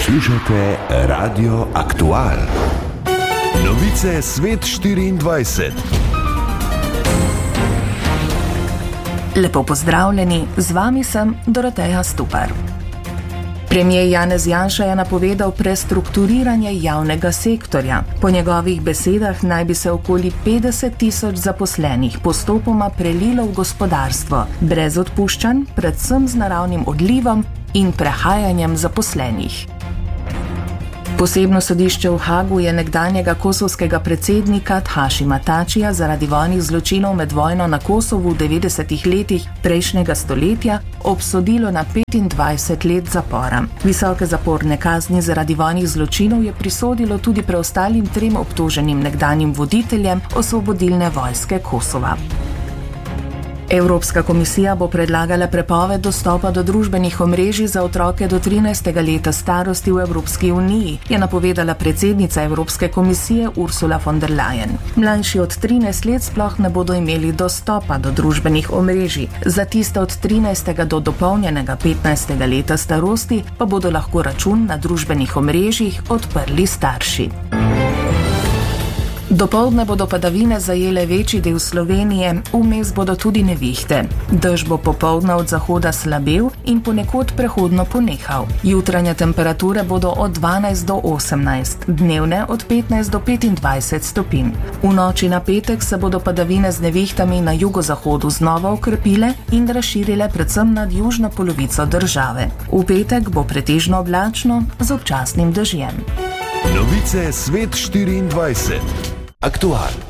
Poslušate Radio Aktual. Novice Svet 24. Lepo pozdravljeni, z vami sem Doroteja Stupar. Premijer Janez Janša je napovedal prestrukturiranje javnega sektorja. Po njegovih besedah naj bi se okoli 50.000 zaposlenih postopoma prelilo v gospodarstvo, brez odpuščanj, predvsem z naravnim odlivom in prehajanjem zaposlenih. Posebno sodišče v Hagu je nekdanjega kosovskega predsednika Hašima Tačija zaradi vojnih zločinov med vojno na Kosovu v 90. letih prejšnjega stoletja obsodilo na 25 let zapora. Visoke zaporne kazni zaradi vojnih zločinov je prisodilo tudi preostalim 3 obtoženim nekdanjim voditeljem Osvobodilne vojske Kosova. Evropska komisija bo predlagala prepoved dostopa do družbenih omrežij za otroke do 13. leta starosti v Evropski uniji, je napovedala predsednica Evropske komisije Ursula von der Leyen. Mlajši od 13 let sploh ne bodo imeli dostopa do družbenih omrežij, za tiste od 13. do dopolnjenega 15. leta starosti pa bodo lahko račun na družbenih omrežjih odprli starši. Dopoldne bodo padavine zajele večji del Slovenije, vmes bodo tudi nevihte. Dež bo popoldne od zahoda slabel in ponekod prehodno ponehal. Jutranje temperature bodo od 12 do 18, dnevne od 15 do 25 stopinj. V noči na petek se bodo padavine z nevihtami na jugozahodu znova okrepile in razširile predvsem nad južno polovico države. V petek bo pretežno oblačno z občasnim dežjem. Novice Svet 24. Aktual.